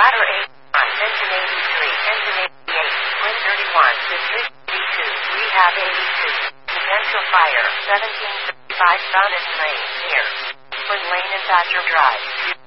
Ladder 81, Engine 83, Engine 88, Twin 31, District 82, Rehab 82. Potential fire, 1735 Bonnet Lane, near Twin Lane and Thatcher Drive.